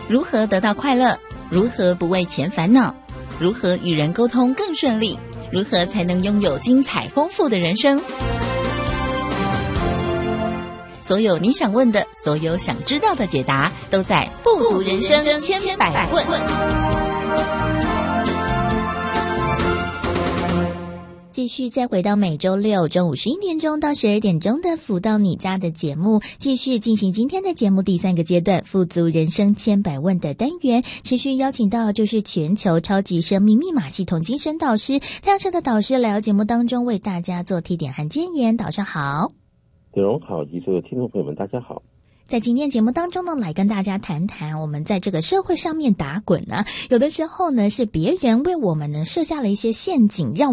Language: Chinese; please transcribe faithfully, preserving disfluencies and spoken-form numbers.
如何得到快乐？如何不为钱烦恼？如何与人沟通更顺利？如何才能拥有精彩丰富的人生？所有你想问的，所有想知道的解答，都在富足人生千百问。 继续再回到每周六中午十一点钟到十二点钟的福到你家的节目，继续进行今天的节目第三个阶段富足人生千百问的单元，持续邀请到就是全球超级生命密码系统精神导师太阳社的导师来到节目当中为大家做提点和建言。导师好。 铁荣好，以及所有听众朋友们大家好。 在今天节目当中呢，来跟大家谈谈我们在这个社会上面打滚呢，有的时候呢是别人为我们呢设下了一些陷阱，让